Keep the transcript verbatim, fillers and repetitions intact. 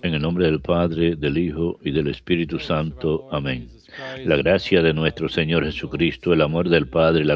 En el nombre del Padre, del Hijo y del Espíritu Santo. Amén. La gracia de nuestro Señor Jesucristo, el amor del Padre, la